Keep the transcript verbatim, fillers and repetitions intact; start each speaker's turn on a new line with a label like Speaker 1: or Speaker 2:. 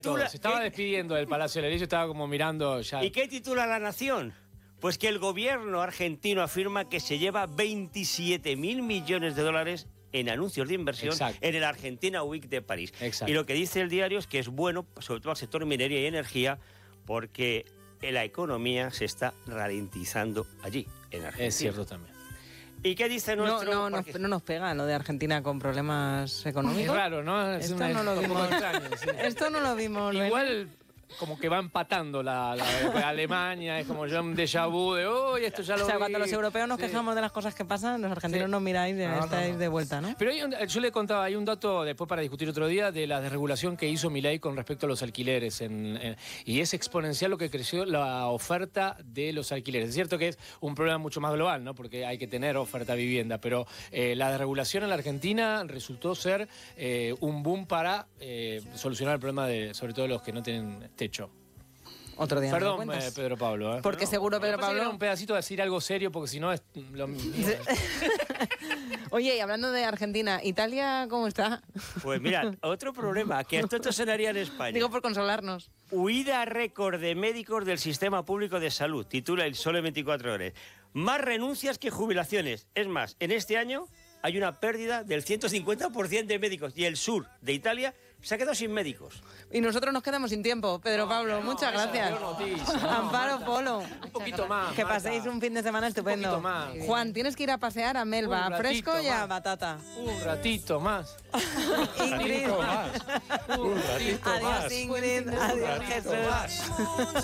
Speaker 1: Todo. Se estaba despidiendo del Palacio de la Ley, yo estaba como mirando ya.
Speaker 2: ¿Y qué titula La Nación? Pues que el gobierno argentino afirma que se lleva veintisiete mil millones de dólares en anuncios de inversión. Exacto. En el Argentina Week de París.
Speaker 1: Exacto.
Speaker 2: Y lo que dice el diario es que es bueno, sobre todo al sector minería y energía, porque la economía se está ralentizando allí, en Argentina.
Speaker 1: Es cierto también.
Speaker 2: ¿Y qué dice nuestro...?
Speaker 3: No, no, no, no nos pega lo de Argentina con problemas económicos.
Speaker 1: Es raro, ¿no? Es
Speaker 3: Esto
Speaker 1: una,
Speaker 3: no lo vimos.
Speaker 1: Extraño, sí.
Speaker 3: Esto no lo vimos.
Speaker 1: Igual... como que va empatando la, la, la Alemania, es como yo un déjà vu de uy, esto ya lo
Speaker 3: O sea,
Speaker 1: vi.
Speaker 3: cuando los europeos nos
Speaker 1: sí.
Speaker 3: quejamos de las cosas que pasan, los argentinos
Speaker 1: sí.
Speaker 3: nos miráis y
Speaker 1: no,
Speaker 3: estáis
Speaker 1: no, no.
Speaker 3: de vuelta, ¿no?
Speaker 1: Pero hay un, yo le contaba, hay un dato después para discutir otro día de la desregulación que hizo Milei con respecto a los alquileres. En, en, y es exponencial lo que creció la oferta de los alquileres. Es cierto que es un problema mucho más global, ¿no? Porque hay que tener oferta de vivienda, pero eh, la desregulación en la Argentina resultó ser eh, un boom para eh, solucionar el problema de, sobre todo, los que no tienen techo.
Speaker 3: Otro día.
Speaker 1: Perdón, eh, Pedro Pablo. ¿eh?
Speaker 3: Porque
Speaker 1: no,
Speaker 3: seguro Pedro Pablo...
Speaker 1: Era un pedacito de decir algo serio, porque si no es... Lo...
Speaker 3: Oye, y hablando de Argentina, ¿Italia cómo está?
Speaker 2: Pues mira, otro problema, que esto, esto sonaría en España.
Speaker 3: Digo por consolarnos.
Speaker 2: Huida récord de médicos del sistema público de salud, titula el Sole veinticuatro horas. Más renuncias que jubilaciones. Es más, en este año hay una pérdida del ciento cincuenta por ciento de médicos y el sur de Italia se ha quedado sin médicos.
Speaker 3: Y nosotros nos quedamos sin tiempo. Pedro
Speaker 1: no,
Speaker 3: Pablo,
Speaker 1: no,
Speaker 3: muchas gracias.
Speaker 1: Noticia, no,
Speaker 3: Amparo
Speaker 1: Marta,
Speaker 3: Polo.
Speaker 1: Un poquito más.
Speaker 3: Que
Speaker 1: Marta.
Speaker 3: paséis un fin de semana estupendo.
Speaker 1: Un poquito más.
Speaker 3: Juan, tienes que ir a pasear a Melba, a fresco y a batata.
Speaker 1: Un ratito más.
Speaker 3: Ingrid.
Speaker 4: Un ratito más.
Speaker 3: Adiós, Ingrid. Adiós, Jesús.